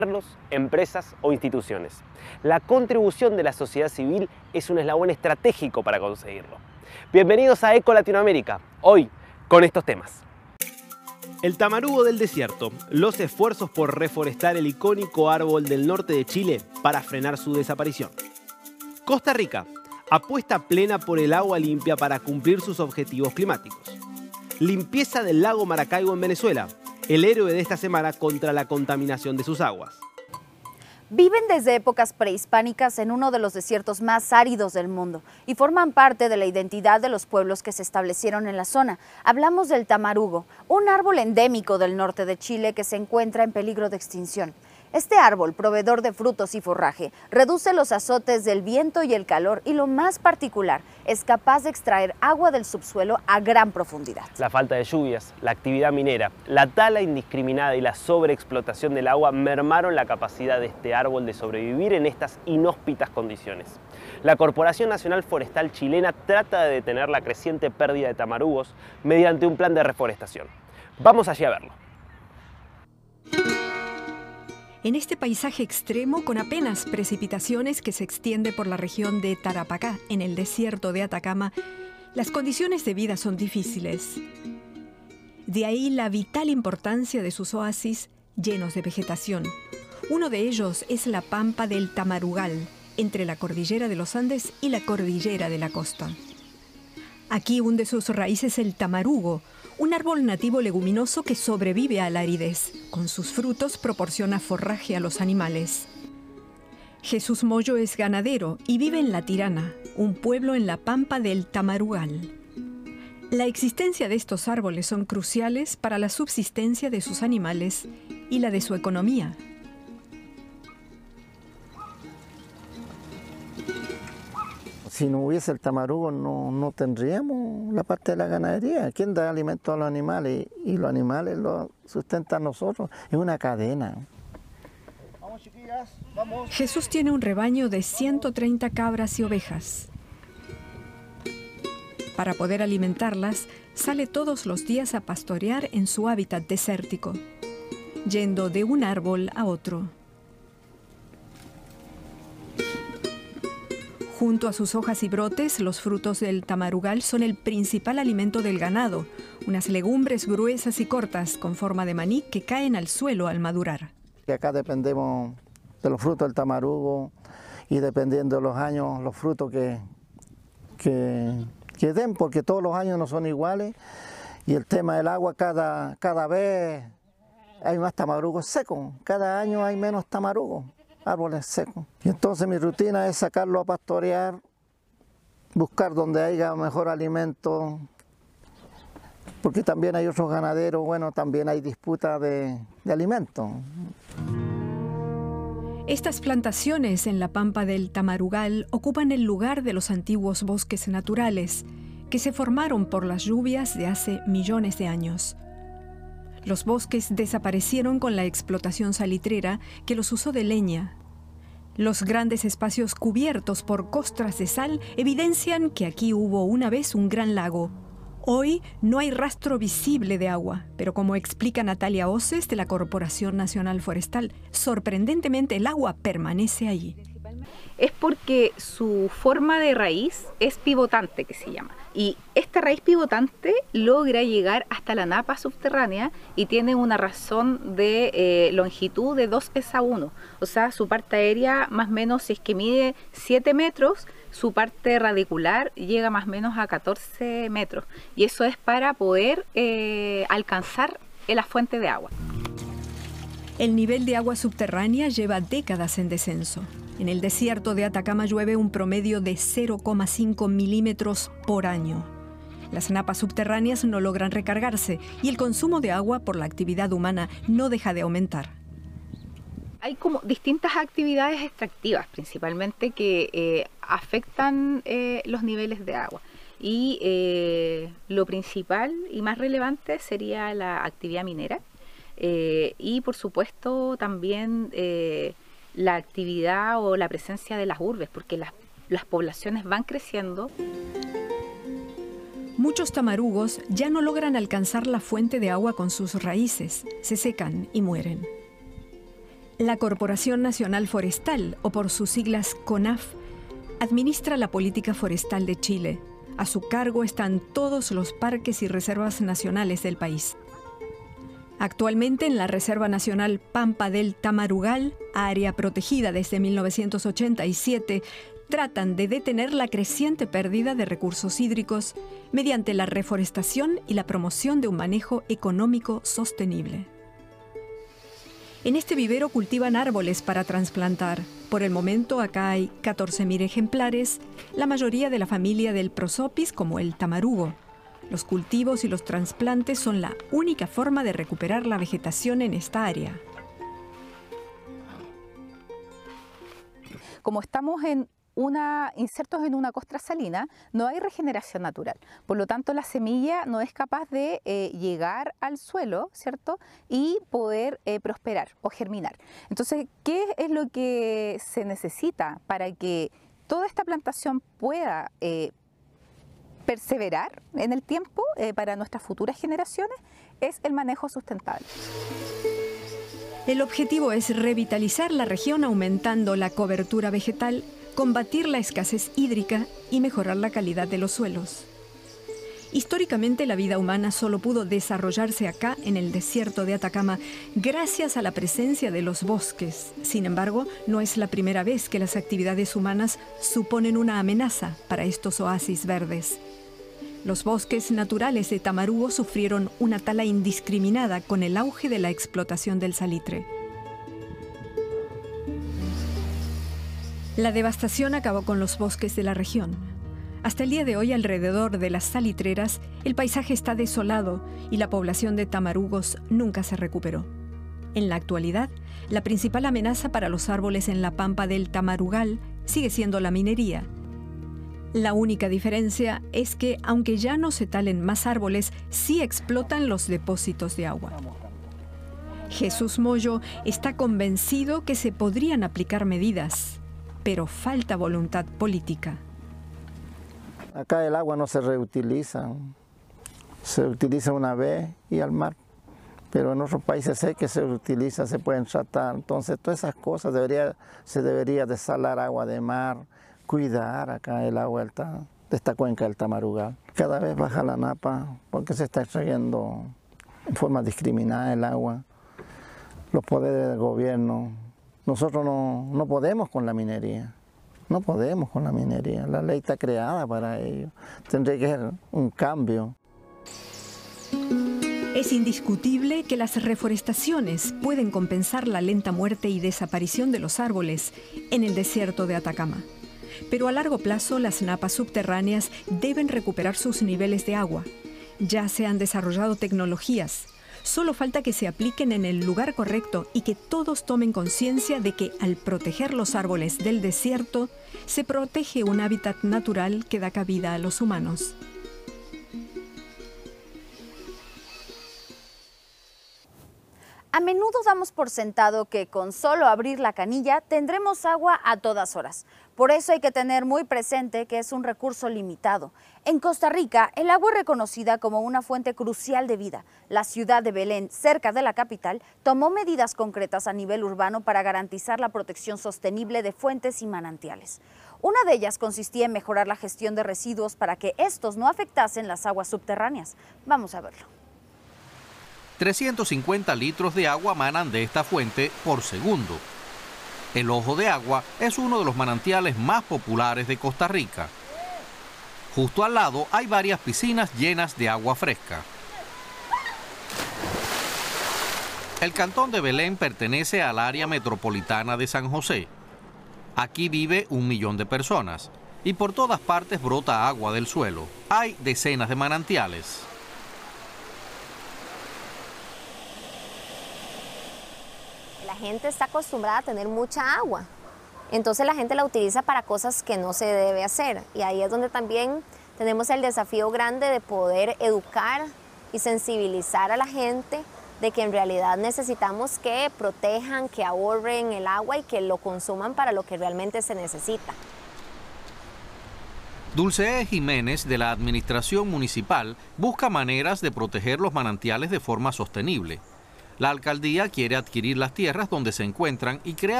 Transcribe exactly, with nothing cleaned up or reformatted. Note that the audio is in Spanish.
empresas o instituciones. La contribución de la sociedad civil es un eslabón estratégico para conseguirlo. Bienvenidos a Eco Latinoamérica, hoy con estos temas. El tamarugo del desierto, los esfuerzos por reforestar el icónico árbol del norte de Chile para frenar su desaparición. Costa Rica, apuesta plena por el agua limpia para cumplir sus objetivos climáticos. Limpieza del lago Maracaibo en Venezuela, el héroe de esta semana contra la contaminación de sus aguas. Viven desde épocas prehispánicas en uno de los desiertos más áridos del mundo y forman parte de la identidad de los pueblos que se establecieron en la zona. Hablamos del tamarugo, un árbol endémico del norte de Chile que se encuentra en peligro de extinción. Este árbol, proveedor de frutos y forraje, reduce los azotes del viento y el calor y, lo más particular, es capaz de extraer agua del subsuelo a gran profundidad. La falta de lluvias, la actividad minera, la tala indiscriminada y la sobreexplotación del agua mermaron la capacidad de este árbol de sobrevivir en estas inhóspitas condiciones. La Corporación Nacional Forestal Chilena trata de detener la creciente pérdida de tamarugos mediante un plan de reforestación. Vamos allí a verlo. En este paisaje extremo, con apenas precipitaciones que se extiende por la región de Tarapacá, en el desierto de Atacama, las condiciones de vida son difíciles. De ahí la vital importancia de sus oasis llenos de vegetación. Uno de ellos es la pampa del Tamarugal, entre la cordillera de los Andes y la cordillera de la costa. Aquí hunde sus raíces el tamarugo, un árbol nativo leguminoso que sobrevive a la aridez. Con sus frutos proporciona forraje a los animales. Jesús Moyo es ganadero y vive en La Tirana, un pueblo en la pampa del Tamarugal. La existencia de estos árboles son cruciales para la subsistencia de sus animales y la de su economía. Si no hubiese el tamarugo no, no tendríamos la parte de la ganadería. ¿Quién da alimento a los animales? Y los animales los sustentan nosotros. Es una cadena. Vamos, chiquillas, vamos. Jesús tiene un rebaño de ciento treinta cabras y ovejas. Para poder alimentarlas, sale todos los días a pastorear en su hábitat desértico, yendo de un árbol a otro. Junto a sus hojas y brotes, los frutos del tamarugal son el principal alimento del ganado, unas legumbres gruesas y cortas con forma de maní que caen al suelo al madurar. Acá dependemos de los frutos del tamarugo y dependiendo de los años, los frutos que, que, que den, porque todos los años no son iguales. Y el tema del agua, cada, cada vez hay más tamarugos secos, cada año hay menos tamarugos. Árboles secos. Y entonces mi rutina es sacarlo a pastorear, buscar donde haya mejor alimento, porque también hay otros ganaderos, bueno, también hay disputa de, de alimentos. Estas plantaciones en la pampa del Tamarugal ocupan el lugar de los antiguos bosques naturales, que se formaron por las lluvias de hace millones de años. Los bosques desaparecieron con la explotación salitrera que los usó de leña. Los grandes espacios cubiertos por costras de sal evidencian que aquí hubo una vez un gran lago. Hoy no hay rastro visible de agua, pero como explica Natalia Oces de la Corporación Nacional Forestal, sorprendentemente el agua permanece allí. Es porque su forma de raíz es pivotante, que se llama. Y esta raíz pivotante logra llegar hasta la napa subterránea y tiene una razón de eh, longitud de dos es a uno. O sea, su parte aérea más o menos, si es que mide siete metros, su parte radicular llega más o menos a catorce metros. Y eso es para poder eh, alcanzar la fuente de agua. El nivel de agua subterránea lleva décadas en descenso. En el desierto de Atacama llueve un promedio de cero coma cinco milímetros por año. Las napas subterráneas no logran recargarse y el consumo de agua por la actividad humana no deja de aumentar. Hay como distintas actividades extractivas principalmente que eh, afectan eh, los niveles de agua. Y eh, lo principal y más relevante sería la actividad minera eh, y por supuesto también eh, la actividad o la presencia de las urbes, porque las, las poblaciones van creciendo. Muchos tamarugos ya no logran alcanzar la fuente de agua con sus raíces, se secan y mueren. La Corporación Nacional Forestal, o por sus siglas CONAF, administra la política forestal de Chile. A su cargo están todos los parques y reservas nacionales del país. Actualmente en la Reserva Nacional Pampa del Tamarugal, área protegida desde mil novecientos ochenta y siete, tratan de detener la creciente pérdida de recursos hídricos mediante la reforestación y la promoción de un manejo económico sostenible. En este vivero cultivan árboles para trasplantar. Por el momento acá hay catorce mil ejemplares, la mayoría de la familia del prosopis como el tamarugo. Los cultivos y los trasplantes son la única forma de recuperar la vegetación en esta área. Como estamos en Una, insertos en una costra salina, no hay regeneración natural. Por lo tanto, la semilla no es capaz de eh, llegar al suelo, ¿cierto? Y poder eh, prosperar o germinar. Entonces, ¿qué es lo que se necesita para que toda esta plantación pueda eh, perseverar en el tiempo eh, para nuestras futuras generaciones? Es el manejo sustentable. El objetivo es revitalizar la región aumentando la cobertura vegetal, combatir la escasez hídrica y mejorar la calidad de los suelos. Históricamente la vida humana solo pudo desarrollarse acá en el desierto de Atacama gracias a la presencia de los bosques. Sin embargo, no es la primera vez que las actividades humanas suponen una amenaza para estos oasis verdes. Los bosques naturales de Tamarugo sufrieron una tala indiscriminada con el auge de la explotación del salitre. La devastación acabó con los bosques de la región. Hasta el día de hoy, alrededor de las salitreras, el paisaje está desolado y la población de tamarugos nunca se recuperó. En la actualidad, la principal amenaza para los árboles en la pampa del Tamarugal sigue siendo la minería. La única diferencia es que, aunque ya no se talen más árboles, sí explotan los depósitos de agua. Jesús Moyo está convencido que se podrían aplicar medidas, pero falta voluntad política. Acá el agua no se reutiliza, se utiliza una vez y al mar, pero en otros países sé que se utiliza, se pueden tratar. Entonces todas esas cosas debería, se debería desalar agua de mar, cuidar acá el agua de esta cuenca del Tamarugal. Cada vez baja la napa porque se está extrayendo en forma discriminada el agua. Los poderes del gobierno, nosotros no, no podemos con la minería, no podemos con la minería. La ley está creada para ello, tendría que ser un cambio. Es indiscutible que las reforestaciones pueden compensar la lenta muerte y desaparición de los árboles en el desierto de Atacama. Pero a largo plazo las napas subterráneas deben recuperar sus niveles de agua. Ya se han desarrollado tecnologías. Solo falta que se apliquen en el lugar correcto y que todos tomen conciencia de que al proteger los árboles del desierto, se protege un hábitat natural que da cabida a los humanos. A menudo damos por sentado que con solo abrir la canilla tendremos agua a todas horas. Por eso hay que tener muy presente que es un recurso limitado. En Costa Rica, el agua es reconocida como una fuente crucial de vida. La ciudad de Belén, cerca de la capital, tomó medidas concretas a nivel urbano para garantizar la protección sostenible de fuentes y manantiales. Una de ellas consistía en mejorar la gestión de residuos para que estos no afectasen las aguas subterráneas. Vamos a verlo. trescientos cincuenta litros de agua manan de esta fuente por segundo. El Ojo de Agua es uno de los manantiales más populares de Costa Rica. Justo al lado hay varias piscinas llenas de agua fresca. El cantón de Belén pertenece al área metropolitana de San José. Aquí vive un millón de personas y por todas partes brota agua del suelo. Hay decenas de manantiales. La gente está acostumbrada a tener mucha agua, entonces la gente la utiliza para cosas que no se debe hacer, y ahí es donde también tenemos el desafío grande de poder educar y sensibilizar a la gente de que en realidad necesitamos que protejan, que ahorren el agua y que lo consuman para lo que realmente se necesita. Dulce Jiménez, de la Administración Municipal, busca maneras de proteger los manantiales de forma sostenible. La alcaldía quiere adquirir las tierras donde se encuentran y crear